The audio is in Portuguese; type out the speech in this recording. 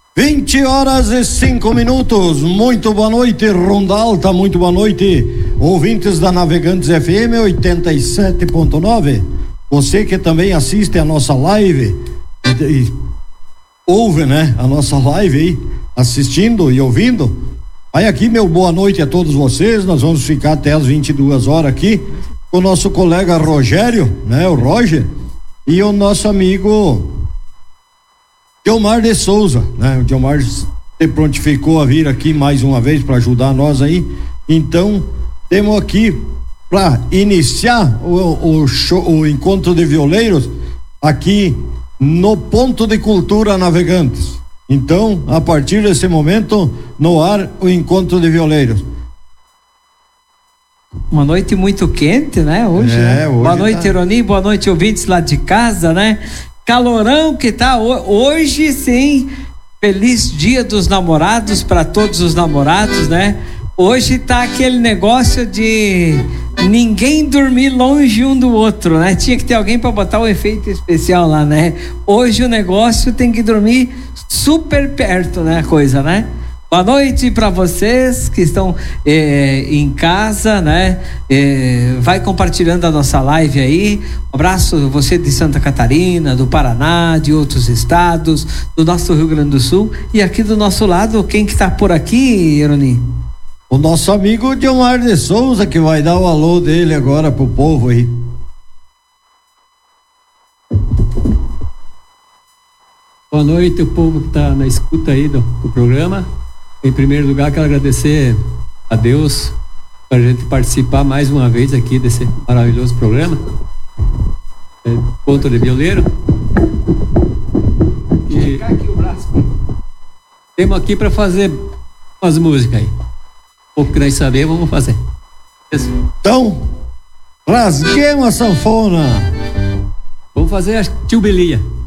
20h05. Muito boa noite, Ronda Alta, muito boa noite, ouvintes da Navegantes FM 87.9. Você que também assiste a nossa live e ouve, né, a nossa live aí, assistindo e ouvindo. Vai aqui, meu boa noite a todos vocês. Nós vamos ficar até as 22h aqui com o nosso colega Rogério, né, o Roger, e o nosso amigo Diomar de Souza, né? O Diomar se prontificou a vir aqui mais uma vez para ajudar nós aí. Então, temos aqui para iniciar o encontro de violeiros aqui no Ponto de Cultura Navegantes. Então, a partir desse momento, no ar, o encontro de violeiros. Uma noite muito quente, né? Hoje, né? Hoje boa noite, Ironi, boa noite, ouvintes lá de casa, né? Calorão que tá hoje, sim. Feliz Dia dos Namorados para todos os namorados, né? Hoje tá aquele negócio de ninguém dormir longe um do outro, né? Tinha que ter alguém para botar um efeito especial lá, né? Hoje o negócio tem que dormir super perto, né? A coisa, né? Boa noite para vocês que estão em casa, né? Vai compartilhando a nossa live aí. Um abraço você de Santa Catarina, do Paraná, de outros estados, do nosso Rio Grande do Sul. E aqui do nosso lado, quem que tá por aqui, Ironi? O nosso amigo Diomar de Souza, que vai dar o alô dele agora pro povo aí. Boa noite, o povo que está na escuta aí do programa. Em primeiro lugar, quero agradecer a Deus para a gente participar mais uma vez aqui desse maravilhoso programa, Ponto de Violeiro. E temos aqui para fazer umas músicas aí. Um pouco que nós sabemos, vamos fazer. Isso. Então, rasguemos a sanfona. Vamos fazer a Tio Belia.